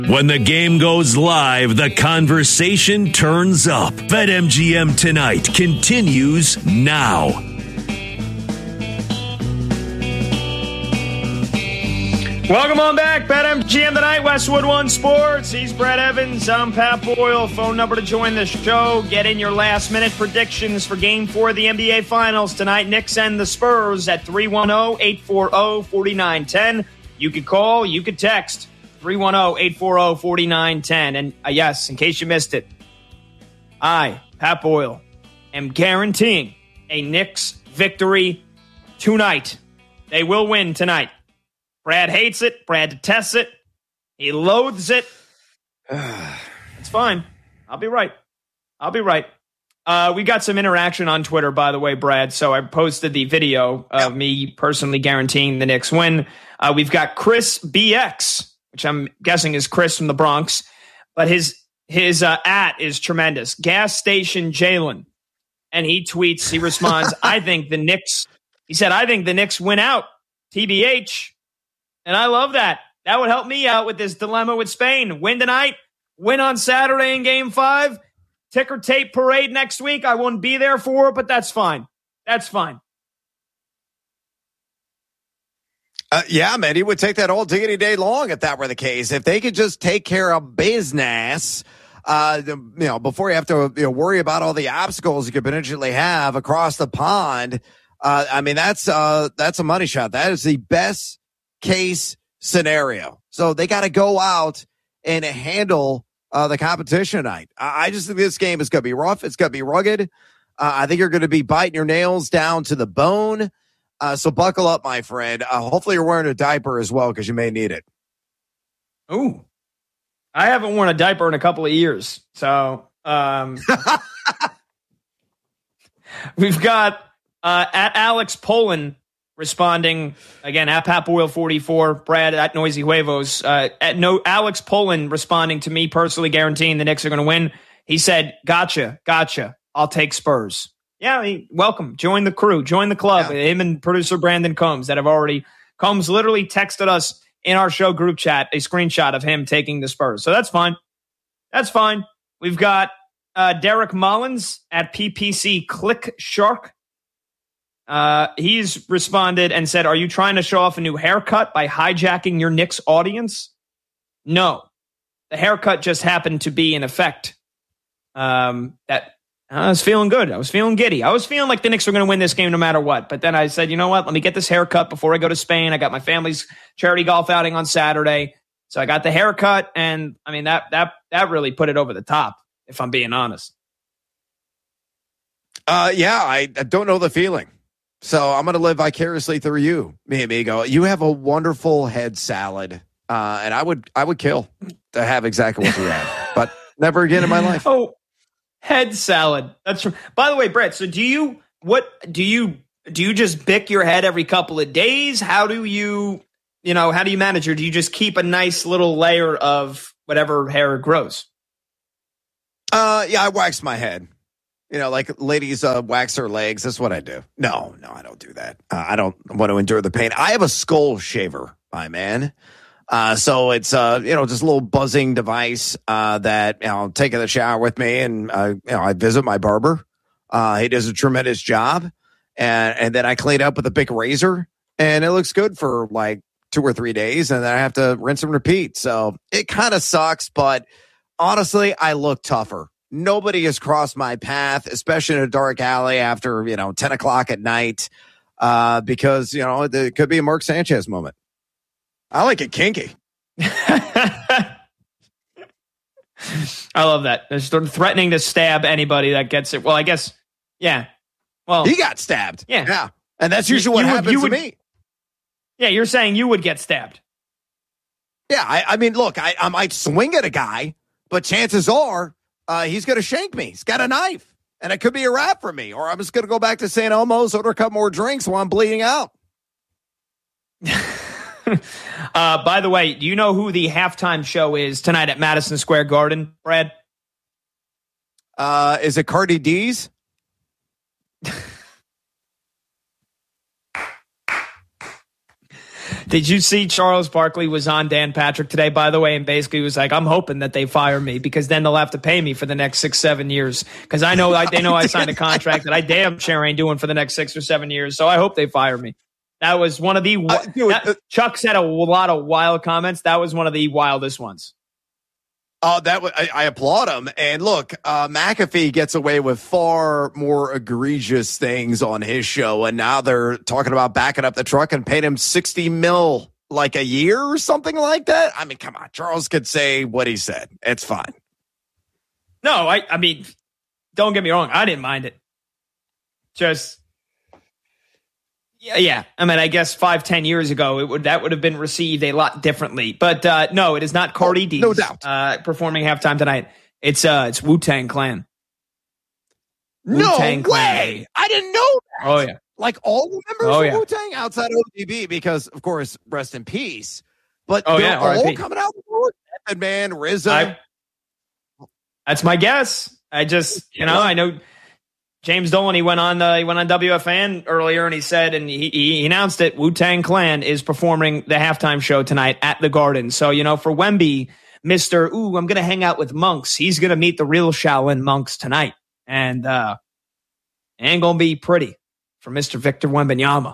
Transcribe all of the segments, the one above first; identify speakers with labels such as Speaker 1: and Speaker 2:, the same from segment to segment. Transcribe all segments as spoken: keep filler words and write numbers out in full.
Speaker 1: When the game goes live, the conversation turns up. BetMGM Tonight continues now.
Speaker 2: Welcome on back. BetMGM Tonight, Westwood One Sports. He's Brad Evans. I'm Pat Boyle. Phone number to join the show. Get in your last-minute predictions for Game four of the N B A Finals tonight. Knicks and the Spurs at three one zero, eight four zero, four nine one zero. You could call, you could text. three one zero, eight four zero, four nine one zero. And uh, yes, in case you missed it, I, Pat Boyle, am guaranteeing a Knicks victory tonight. They will win tonight. Brad hates it. Brad detests it. He loathes it. It's fine. I'll be right. I'll be right. Uh, we got some interaction on Twitter, by the way, Brad. So I posted the video of me personally guaranteeing the Knicks win. Uh, we've got Chris B X, which I'm guessing is Chris from the Bronx, but his his uh, at is tremendous. Gas station Jalen, and he tweets, he responds, I think the Knicks, he said, I think the Knicks win out, T B H, and I love that. That would help me out with this dilemma with Spain. Win tonight, win on Saturday in Game five, ticker tape parade next week. I won't be there for it, but that's fine. That's fine.
Speaker 3: Uh, yeah, man, he would take that all diggity day long if that were the case. If they could just take care of business, uh, you know, before you have to you know, worry about all the obstacles you could potentially have across the pond. Uh, I mean, that's uh, that's a money shot. That is the best case scenario. So they got to go out and handle uh, the competition tonight. I, I just think this game is going to be rough. It's going to be rugged. Uh, I think you're going to be biting your nails down to the bone. Uh, so buckle up, my friend. Uh, hopefully you're wearing a diaper as well because you may need it.
Speaker 2: Ooh. I haven't worn a diaper in a couple of years. So um, we've got uh, at Alex Poland responding, again, at Pat Boyle forty-four, Brad at Noisy Huevos. Uh, at no Alex Poland responding to me personally guaranteeing the Knicks are going to win. He said, gotcha, gotcha. I'll take Spurs. Yeah, he, welcome. Join the crew. Join the club. Yeah. Him and producer Brandon Combs that have already, Combs literally texted us in our show group chat a screenshot of him taking the Spurs. So that's fine. That's fine. We've got uh, Derek Mullins at P P C Click Shark. Uh, he's responded and said, are you trying to show off a new haircut by hijacking your Knicks audience? No. The haircut just happened to be in effect. Um, that I was feeling good. I was feeling giddy. I was feeling like the Knicks were going to win this game no matter what. But then I said, you know what? Let me get this haircut before I go to Spain. I got my family's charity golf outing on Saturday. So I got the haircut. And I mean, that that that really put it over the top, if I'm being honest.
Speaker 3: Uh, yeah, I, I don't know the feeling. So I'm going to live vicariously through you, mi amigo. You have a wonderful head salad. Uh, and I would I would kill to have exactly what you have. But never again in my life.
Speaker 2: Oh, head salad. That's true. By the way, Brett, so do you, what, do you, do you just bick your head every couple of days? How do you, you know, how do you manage it? Do you just keep a nice little layer of whatever hair grows?
Speaker 3: Uh, yeah, I wax my head. You know, like ladies uh, wax their legs. That's what I do. No, no, I don't do that. Uh, I don't want to endure the pain. I have a skull shaver, my man. Uh, so it's, uh, you know, just a little buzzing device, uh, that, you know, taking the shower with me and, uh, you know, I visit my barber. Uh, he does a tremendous job. And, and then I clean up with a big razor and it looks good for like two or three days. And then I have to rinse and repeat. So it kind of sucks, but honestly, I look tougher. Nobody has crossed my path, especially in a dark alley after, you know, ten o'clock at night, uh, because, you know, it could be a Mark Sanchez moment. I like it kinky.
Speaker 2: I love that. They're sort of threatening to stab anybody that gets it. Well, I guess, yeah. Well,
Speaker 3: he got stabbed.
Speaker 2: Yeah.
Speaker 3: Yeah. And that's usually
Speaker 2: you,
Speaker 3: what
Speaker 2: you
Speaker 3: happens
Speaker 2: would, you
Speaker 3: to
Speaker 2: would,
Speaker 3: me.
Speaker 2: Yeah, you're saying you would get stabbed.
Speaker 3: Yeah, I, I mean, look, I, I might swing at a guy, but chances are uh, he's going to shank me. He's got a knife. And it could be a wrap for me. Or I'm just going to go back to Saint Elmo's, order a couple more drinks while I'm bleeding out.
Speaker 2: uh, by the way, do you know who the halftime show is tonight at Madison Square Garden, Brad?
Speaker 3: Uh, is it Cardi D's?
Speaker 2: Did you see Charles Barkley was on Dan Patrick today, by the way, and basically was like, I'm hoping that they fire me because then they'll have to pay me for the next six, seven years. Because I know I, they know I signed a contract that I damn sure ain't doing for the next six or seven years. So I hope they fire me. That was one of the uh, dude, that, uh, Chuck said a lot of wild comments. That was one of the wildest ones.
Speaker 3: Oh, uh, that w- I, I applaud him. And look, uh, McAfee gets away with far more egregious things on his show, and now they're talking about backing up the truck and paying him sixty mil like a year or something like that. I mean, come on, Charles could say what he said. It's fine.
Speaker 2: No, I, I mean, don't get me wrong. I didn't mind it. Just. Yeah, yeah. I mean, I guess five, ten years ago, it would that would have been received a lot differently. But uh, no, it is not Cardi B.
Speaker 3: Oh, no doubt.
Speaker 2: Uh, performing halftime tonight. It's uh, it's Wu-Tang Clan.
Speaker 3: No Wu-Tang way! Clan. I didn't know that.
Speaker 2: Oh yeah,
Speaker 3: like all the members
Speaker 2: oh,
Speaker 3: of
Speaker 2: yeah.
Speaker 3: Wu-Tang outside of O D B, because of course, rest in peace. But
Speaker 2: oh
Speaker 3: they're
Speaker 2: yeah,
Speaker 3: all
Speaker 2: R I P
Speaker 3: coming out. Method Man, R Z A.
Speaker 2: I, that's my guess. I just, you know, I know. James Dolan, he went on uh, he went on W F N earlier and he said, and he, he announced it, Wu-Tang Clan is performing the halftime show tonight at the Garden. So, you know, for Wemby, Mister Ooh, I'm going to hang out with monks. He's going to meet the real Shaolin monks tonight. And uh, ain't going to be pretty for Mister Victor Wembanyama.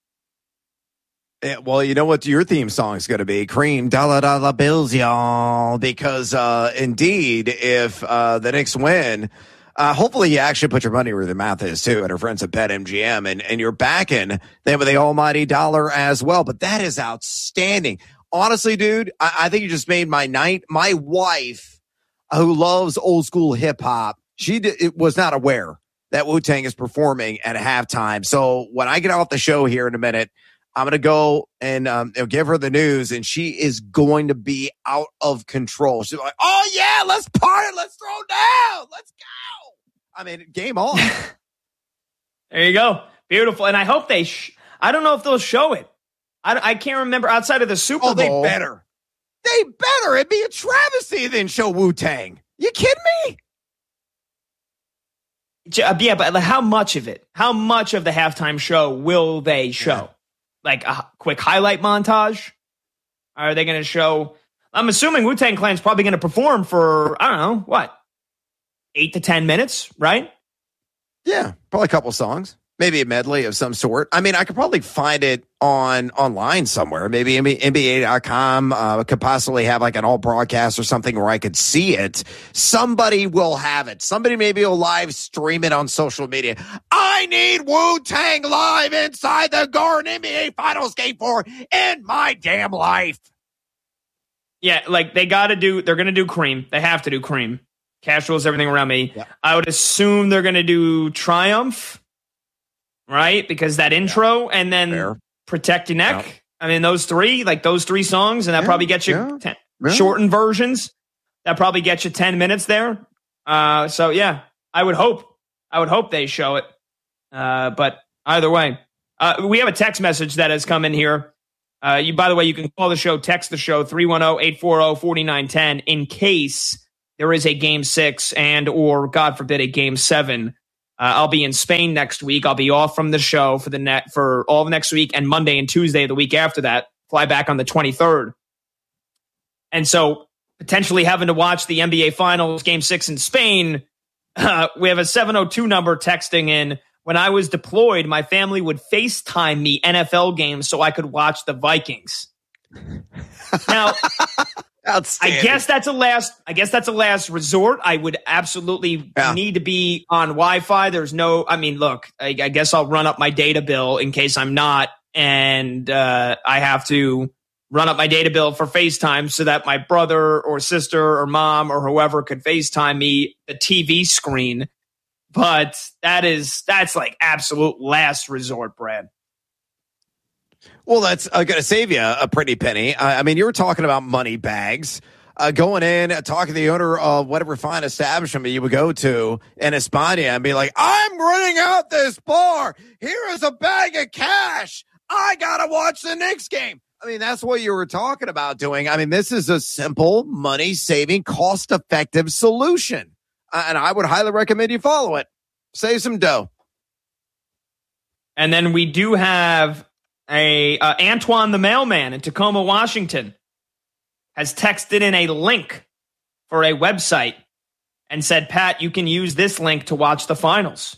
Speaker 3: Yeah, well, you know what your theme song is going to be? Cream dollar dollar bills, y'all. Because uh, indeed, if uh, the Knicks win, Uh, hopefully you actually put your money where the mouth is too at our friends at BetMGM, and, and you're backing them with the almighty dollar as well. But that is outstanding. Honestly, dude, I, I think you just made my night. My wife, who loves old school hip hop, she d- it was not aware that Wu-Tang is performing at halftime. So when I get off the show here in a minute, I'm going to go and um, give her the news, and she is going to be out of control. She's like, oh, yeah, let's party. Let's throw down. Let's go. I mean, game on.
Speaker 2: There you go. Beautiful. And I hope they, sh- I don't know if they'll show it. I, I can't remember outside of the Super
Speaker 3: oh,
Speaker 2: Bowl.
Speaker 3: They better. They better. It'd be a travesty than show Wu-Tang. You kidding me?
Speaker 2: Yeah, but how much of it? How much of the halftime show will they show? Yeah. Like a quick highlight montage? Are they going to show? I'm assuming Wu-Tang Clan's probably going to perform for, I don't know, what? Eight to ten minutes, right?
Speaker 3: Yeah, probably a couple songs. Maybe a medley of some sort. I mean, I could probably find it on online somewhere. Maybe N B A dot com uh, could possibly have like an all broadcast or something where I could see it. Somebody will have it. Somebody maybe will live stream it on social media. I need Wu-Tang live inside the Garden N B A Finals Game four in my damn life.
Speaker 2: Yeah, like they got to do, they're going to do Cream. They have to do Cream. Cash rules everything around me. Yeah. I would assume they're going to do Triumph, right? Because that intro, yeah. and then Fair. Protect Your Neck. Yeah. I mean, those three, like those three songs, and that yeah. probably gets you yeah. ten, yeah. shortened versions. That probably gets you ten minutes there. Uh, so yeah, I would hope, I would hope they show it. Uh, but either way, uh, we have a text message that has come in here. Uh, you, by the way, you can call the show, text the show, three one zero, eight four zero, four nine one zero in case there is a game six and or, God forbid, a game seven. Uh, I'll be in Spain next week. I'll be off from the show for the net for all of next week and Monday and Tuesday the week after that. Fly back on the twenty-third. And so potentially having to watch the N B A Finals game six in Spain, uh, we have a seven oh two number texting in. When I was deployed, my family would FaceTime me N F L games so I could watch the Vikings. Now, I guess that's a last. I guess that's a last resort. I would absolutely yeah. need to be on Wi-Fi. There's no. I mean, look. I, I guess I'll run up my data bill in case I'm not, and uh, I have to run up my data bill for FaceTime so that my brother or sister or mom or whoever could FaceTime me the T V screen. But that is that's like absolute last resort, Brad.
Speaker 3: Well, that's uh, going to save you a pretty penny. Uh, I mean, you were talking about money bags. Uh, going in, uh, talking to the owner of whatever fine establishment you would go to in España and be like, I'm running out this bar. Here is a bag of cash. I got to watch the Knicks game. I mean, that's what you were talking about doing. I mean, this is a simple, money-saving, cost-effective solution. Uh, and I would highly recommend you follow it. Save some dough.
Speaker 2: And then we do have A uh, Antoine the mailman in Tacoma, Washington, has texted in a link for a website and said, Pat, you can use this link to watch the finals.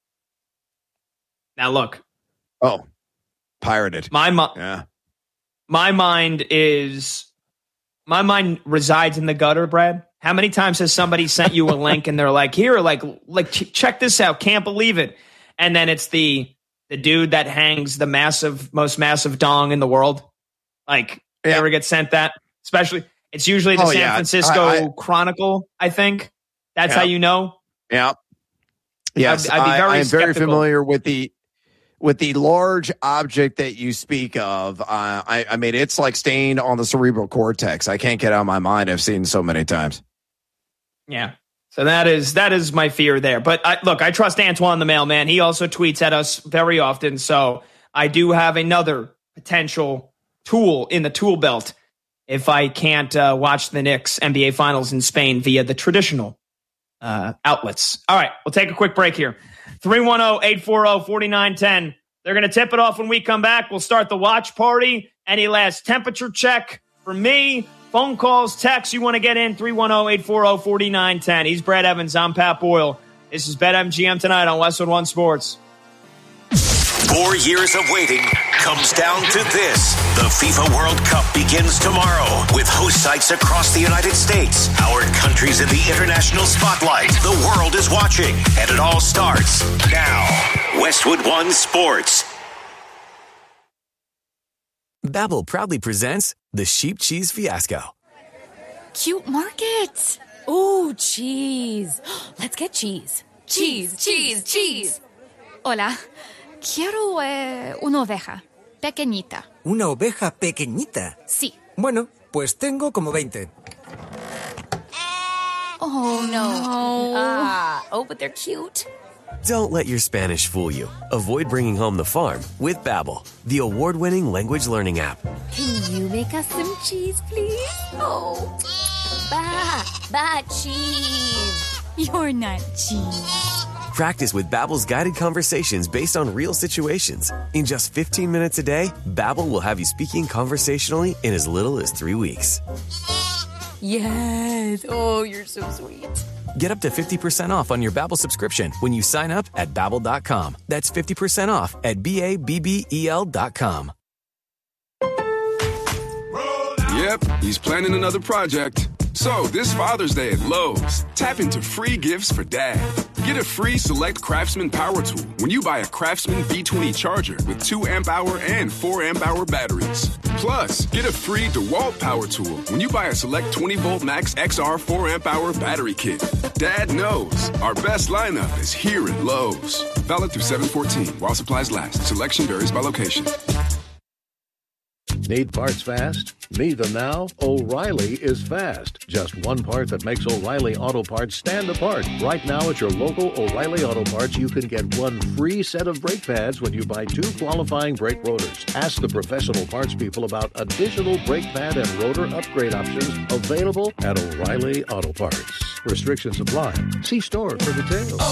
Speaker 2: Now, look.
Speaker 3: Oh, pirated.
Speaker 2: My, mo-
Speaker 3: yeah.
Speaker 2: my mind is, my mind resides in the gutter, Brad. How many times has somebody sent you a link and they're like, here, like, like ch- check this out. Can't believe it. And then it's the, the dude that hangs the massive, most massive dong in the world. Like,
Speaker 3: yeah.
Speaker 2: ever get sent that? Especially, it's usually the
Speaker 3: oh,
Speaker 2: San
Speaker 3: yeah.
Speaker 2: Francisco
Speaker 3: I, I,
Speaker 2: Chronicle, I think. That's
Speaker 3: yeah.
Speaker 2: how you know.
Speaker 3: Yeah. Yes,
Speaker 2: I'd, I'd be very
Speaker 3: I, I'm very
Speaker 2: skeptical.
Speaker 3: familiar with the with the large object that you speak of. Uh, I, I mean, it's like stained on the cerebral cortex. I can't get out of my mind. I've seen so many times.
Speaker 2: Yeah. So that is that is my fear there. But I, look, I trust Antoine the mailman. He also tweets at us very often. So I do have another potential tool in the tool belt if I can't uh, watch the Knicks N B A Finals in Spain via the traditional uh, outlets. All right, we'll take a quick break here. three one zero, eight four zero, four nine one zero. They're going to tip it off when we come back. We'll start the watch party. Any last temperature check for me? Phone calls, texts you want to get in, three one zero, eight four zero, four nine one zero. He's Brad Evans. I'm Pat Boyle. This is BetMGM tonight on Westwood One Sports.
Speaker 1: Four years of waiting comes down to this. The FIFA World Cup begins tomorrow with host sites across the United States. Our country's in the international spotlight. The world is watching, and it all starts now. Westwood One Sports.
Speaker 4: Babbel proudly presents the Sheep Cheese Fiasco.
Speaker 5: Cute markets. Ooh, cheese. Let's get cheese. Cheese, cheese, cheese. Hola. Quiero eh, una oveja pequeñita.
Speaker 6: ¿Una oveja pequeñita?
Speaker 5: Sí.
Speaker 6: Bueno, pues tengo como veinte.
Speaker 5: Oh, no. Ah, oh, but they're cute.
Speaker 4: Don't let your Spanish fool you. Avoid bringing home the farm with Babbel, the award-winning language learning app.
Speaker 5: Can you make us some cheese, please? Oh, ba, ba, cheese. You're not cheese.
Speaker 4: Practice with Babbel's guided conversations based on real situations. In just fifteen minutes a day, Babbel will have you speaking conversationally in as little as three weeks.
Speaker 5: Yes. Oh, you're so sweet.
Speaker 4: Get up to fifty percent off on your Babbel subscription when you sign up at Babbel dot com. That's fifty percent off at B A B B E L dot com.
Speaker 7: Yep, he's planning another project. So, this Father's Day at Lowe's, tap into free gifts for Dad. Get a free Select Craftsman power tool when you buy a Craftsman B twenty charger with two amp hour and four amp hour batteries. Plus, get a free DeWalt power tool when you buy a Select twenty volt Max X R four amp hour battery kit. Dad knows our best lineup is here at Lowe's. Valid through seven fourteen while supplies last. Selection varies by location.
Speaker 8: Need parts fast? Need them now? O'Reilly is fast. Just one part that makes O'Reilly Auto Parts stand apart. Right now at your local O'Reilly Auto Parts, you can get one free set of brake pads when you buy two qualifying brake rotors. Ask the professional parts people about additional brake pad and rotor upgrade options available at O'Reilly Auto Parts. Restrictions apply. See store for details.